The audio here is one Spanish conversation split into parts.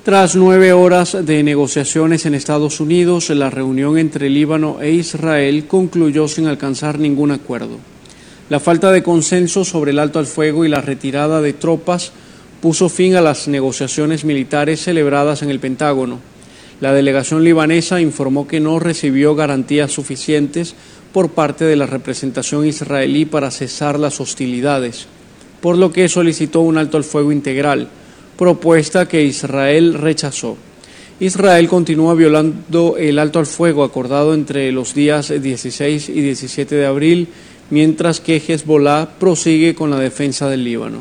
Tras 9 horas de negociaciones en Estados Unidos, la reunión entre Líbano e Israel concluyó sin alcanzar ningún acuerdo. La falta de consenso sobre el alto al fuego y la retirada de tropas puso fin a las negociaciones militares celebradas en el Pentágono. La delegación libanesa informó que no recibió garantías suficientes por parte de la representación israelí para cesar las hostilidades, por lo que solicitó un alto al fuego integral, propuesta que Israel rechazó. Israel continúa violando el alto al fuego acordado entre los días 16 y 17 de abril, mientras que Hezbollah prosigue con la defensa del Líbano.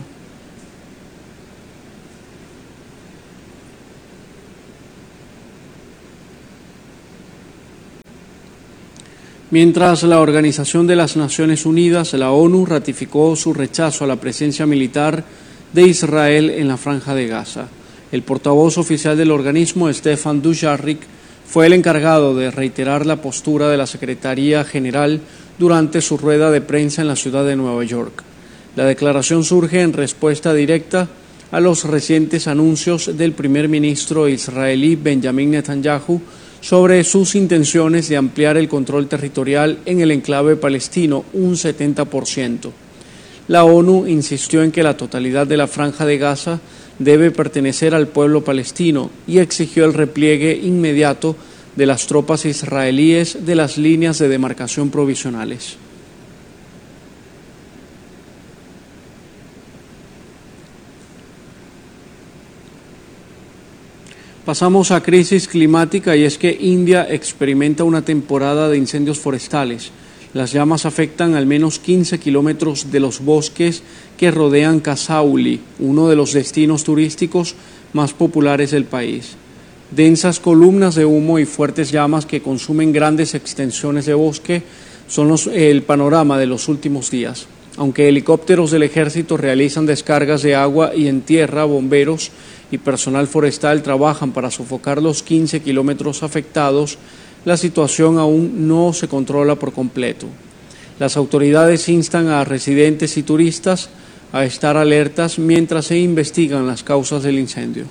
Mientras la Organización de las Naciones Unidas, la ONU, ratificó su rechazo a la presencia militar de Israel en la Franja de Gaza. El portavoz oficial del organismo, Stefan Dujarric, fue el encargado de reiterar la postura de la Secretaría General durante su rueda de prensa en la ciudad de Nueva York. La declaración surge en respuesta directa a los recientes anuncios del primer ministro israelí Benjamin Netanyahu sobre sus intenciones de ampliar el control territorial en el enclave palestino un 70%. La ONU insistió en que la totalidad de la Franja de Gaza debe pertenecer al pueblo palestino y exigió el repliegue inmediato de las tropas israelíes de las líneas de demarcación provisionales. Pasamos a crisis climática, y es que India experimenta una temporada de incendios forestales. Las llamas afectan al menos 15 kilómetros de los bosques que rodean Kasauli, uno de los destinos turísticos más populares del país. Densas columnas de humo y fuertes llamas que consumen grandes extensiones de bosque son el panorama de los últimos días. Aunque helicópteros del ejército realizan descargas de agua y en tierra, bomberos y personal forestal trabajan para sofocar los 15 kilómetros afectados, la situación aún no se controla por completo. Las autoridades instan a residentes y turistas a estar alertas mientras se investigan las causas del incendio.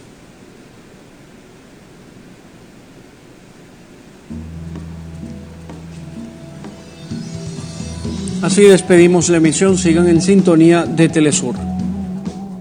Así despedimos la emisión. Sigan en sintonía de Telesur.